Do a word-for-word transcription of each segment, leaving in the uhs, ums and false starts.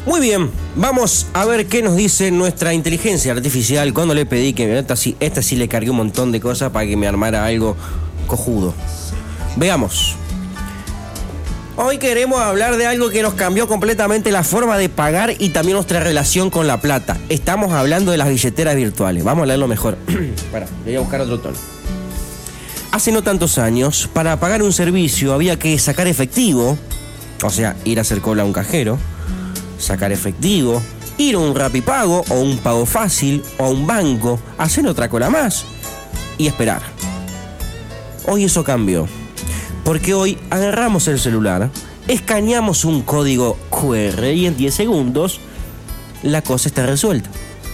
Muy bien, vamos a ver qué nos dice nuestra inteligencia artificial cuando le pedí que esta sí, esta sí le cargué un montón de cosas para que me armara algo cojudo. Veamos. Hoy queremos hablar de algo que nos cambió completamente la forma de pagar y también nuestra relación con la plata. Estamos hablando de las billeteras virtuales. Vamos a leerlo mejor. Pará, voy a buscar otro tono. Hace no tantos años, para pagar un servicio había que sacar efectivo, o sea, ir a hacer cola a un cajero, sacar efectivo, ir a un Rapipago o un Pago Fácil o a un banco, hacer otra cola más y esperar. Hoy eso cambió, porque hoy agarramos el celular, escaneamos un código cu erre y en diez segundos la cosa está resuelta.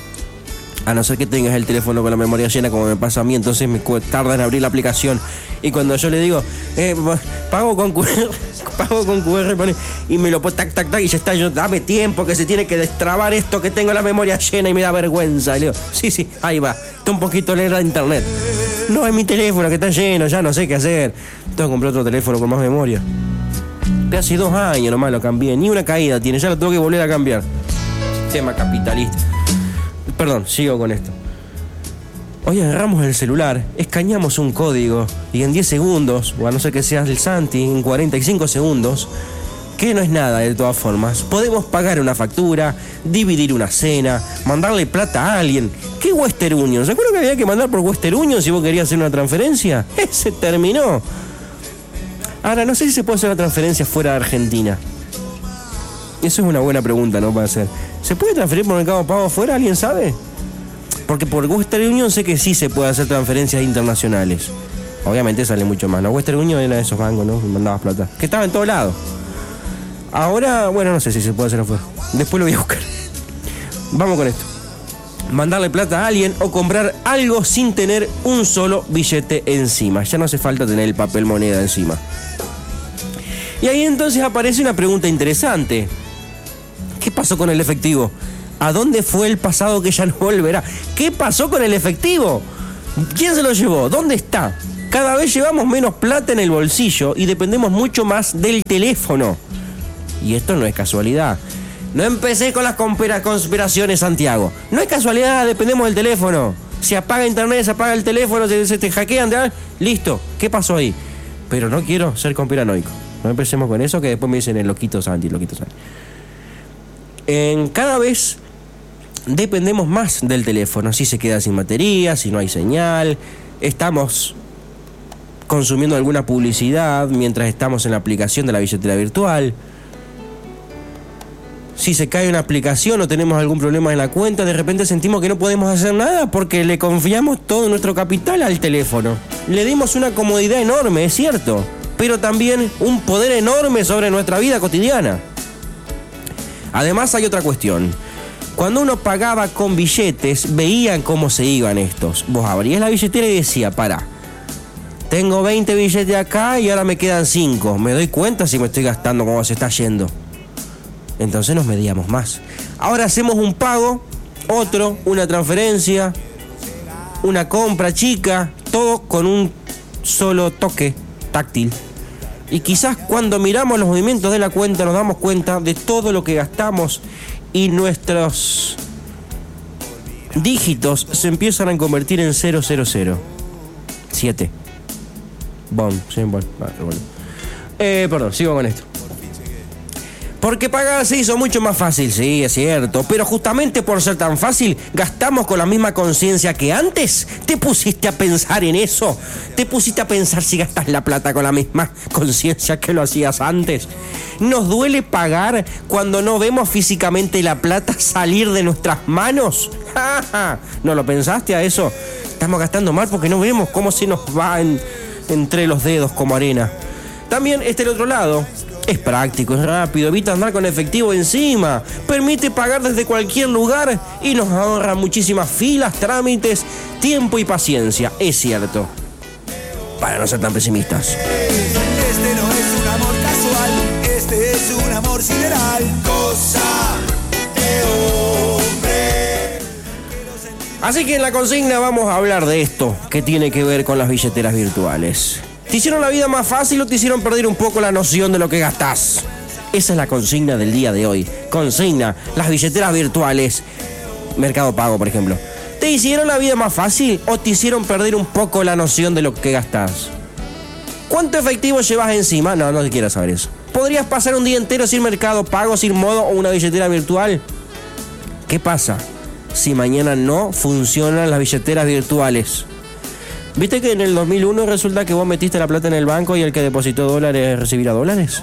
A no ser que tengas el teléfono con la memoria llena, como me pasa a mí, entonces me tarda en abrir la aplicación. Y cuando yo le digo, eh, pago con cu erre, pago con cu erre, pone, y me lo pone tac, tac, tac, y ya está, yo, dame tiempo, que se tiene que destrabar esto, que tengo la memoria llena y me da vergüenza. Y le digo, sí, sí, ahí va, está un poquito lenta de internet. No, es mi teléfono que está lleno, ya no sé qué hacer. Tengo que comprar otro teléfono con más memoria. Pero hace dos años nomás lo cambié, ni una caída tiene, ya lo tengo que volver a cambiar. Tema capitalista. Perdón, sigo con esto. Hoy agarramos el celular, escaneamos un código y en diez segundos, o a no ser que seas el Santi, en cuarenta y cinco segundos, que no es nada de todas formas, podemos pagar una factura, dividir una cena, mandarle plata a alguien. ¿Qué Western Union? ¿Se acuerdan que había que mandar por Western Union si vos querías hacer una transferencia? ¡Ese terminó! Ahora, no sé si se puede hacer una transferencia fuera de Argentina. Eso es una buena pregunta, ¿no? Para hacer. ¿Se puede transferir por Mercado Pago afuera? ¿Alguien sabe? Porque por Western Union sé que sí se puede hacer transferencias internacionales. Obviamente sale mucho más, ¿no? Western Union era de esos bancos, ¿no? Mandabas plata. Que estaba en todos lados. Ahora, bueno, no sé si se puede hacer afuera. Después lo voy a buscar. Vamos con esto. Mandarle plata a alguien o comprar algo sin tener un solo billete encima. Ya no hace falta tener el papel moneda encima. Y ahí entonces aparece una pregunta interesante. ¿Qué pasó con el efectivo? ¿A dónde fue el pasado que ya no volverá? ¿Qué pasó con el efectivo? ¿Quién se lo llevó? ¿Dónde está? Cada vez llevamos menos plata en el bolsillo y dependemos mucho más del teléfono. Y esto no es casualidad. No empecé con las conspiraciones, Santiago. No es casualidad, dependemos del teléfono. Se apaga internet, se apaga el teléfono, se, se te hackean. ¿De? Listo, ¿qué pasó ahí? Pero no quiero ser conspiranoico. No empecemos con eso, que después me dicen el loquito Santi, loquito Santi. En cada vez dependemos más del teléfono. Si se queda sin batería, si no hay señal, estamos consumiendo alguna publicidad mientras estamos en la aplicación de la billetera virtual. Si se cae una aplicación o tenemos algún problema en la cuenta, de repente sentimos que no podemos hacer nada porque le confiamos todo nuestro capital al teléfono. Le dimos una comodidad enorme, es cierto, pero también un poder enorme sobre nuestra vida cotidiana. Además hay otra cuestión. Cuando uno pagaba con billetes, veían cómo se iban estos. Vos abrías la billetera y decía, pará, tengo veinte billetes acá y ahora me quedan cinco. Me doy cuenta si me estoy gastando, cómo se está yendo. Entonces nos medíamos más. Ahora hacemos un pago, otro, una transferencia, una compra chica, todo con un solo toque táctil. Y quizás cuando miramos los movimientos de la cuenta nos damos cuenta de todo lo que gastamos y nuestros dígitos se empiezan a convertir en cero cero cero. siete. Bon, sí, bueno, vale, bueno. Eh, perdón, sigo con esto. Porque pagar se hizo mucho más fácil, sí, es cierto. Pero justamente por ser tan fácil, ¿gastamos con la misma conciencia que antes? ¿Te pusiste a pensar en eso? ¿Te pusiste a pensar si gastas la plata con la misma conciencia que lo hacías antes? ¿Nos duele pagar cuando no vemos físicamente la plata salir de nuestras manos? ¿No lo pensaste a eso? Estamos gastando mal porque no vemos cómo se nos va en, entre los dedos como arena. También está el otro lado. Es práctico, es rápido, evita andar con efectivo encima, permite pagar desde cualquier lugar y nos ahorra muchísimas filas, trámites, tiempo y paciencia, es cierto. Para no ser tan pesimistas. Este no es un amor casual, este es un amor sideral, cosa de hombre. Así que en la consigna vamos a hablar de esto, que tiene que ver con las billeteras virtuales. ¿Te hicieron la vida más fácil o te hicieron perder un poco la noción de lo que gastás? Esa es la consigna del día de hoy. Consigna, las billeteras virtuales, Mercado Pago, por ejemplo. ¿Te hicieron la vida más fácil o te hicieron perder un poco la noción de lo que gastás? ¿Cuánto efectivo llevas encima? No, no quiero saber eso. ¿Podrías pasar un día entero sin Mercado Pago, sin Modo o una billetera virtual? ¿Qué pasa si mañana no funcionan las billeteras virtuales? ¿Viste que en el dos mil uno resulta que vos metiste la plata en el banco y el que depositó dólares recibirá dólares?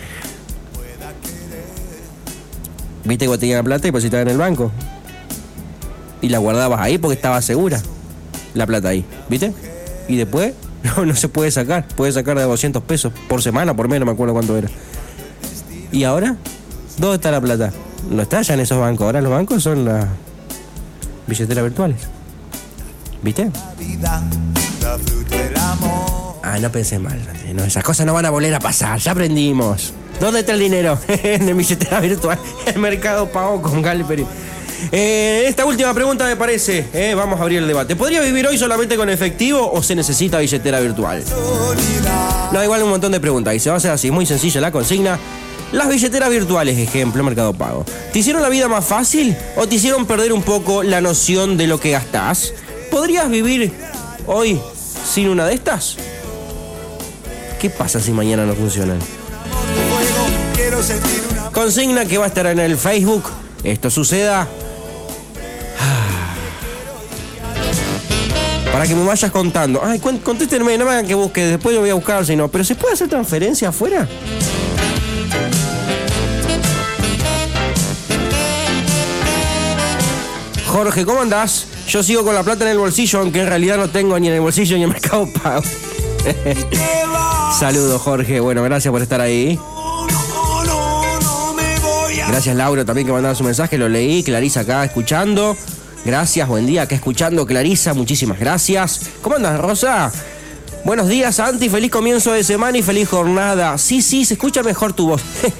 ¿Viste que vos tenías la plata y depositabas en el banco? Y la guardabas ahí porque estaba segura la plata ahí, ¿viste? Y después no, no se puede sacar. Puede sacar de doscientos pesos por semana, por mes, no me acuerdo cuánto era. ¿Y ahora? ¿Dónde está la plata? No está ya en esos bancos. Ahora los bancos son las billeteras virtuales. ¿Viste? Ah, no pensé mal. No, esas cosas no van a volver a pasar. Ya aprendimos. ¿Dónde está el dinero? En la billetera virtual. El Mercado Pago con Galperi. Eh, esta última pregunta me parece, eh, vamos a abrir el debate. ¿Podría vivir hoy solamente con efectivo o se necesita billetera virtual? No, igual un montón de preguntas y se va a hacer así, muy sencilla la consigna. Las billeteras virtuales, ejemplo, Mercado Pago, ¿te hicieron la vida más fácil o te hicieron perder un poco la noción de lo que gastás? ¿Podrías vivir hoy sin una de estas? ¿Qué pasa si mañana no funcionan? Consigna que va a estar en el Facebook. Esto suceda. Para que me vayas contando. Ay, contéstenme, no me hagan que busque, después yo voy a buscar, si no. ¿Pero se puede hacer transferencia afuera? Jorge, ¿cómo andás? Yo sigo con la plata en el bolsillo, aunque en realidad no tengo ni en el bolsillo ni en Mercado Pago. Saludos, Jorge. Bueno, gracias por estar ahí. Gracias, Laura, también que mandaba su mensaje, lo leí. Clarisa acá escuchando. Gracias, buen día, acá escuchando, Clarisa, muchísimas gracias. ¿Cómo andas, Rosa? Buenos días, Santi, feliz comienzo de semana y feliz jornada. Sí, sí, se escucha mejor tu voz.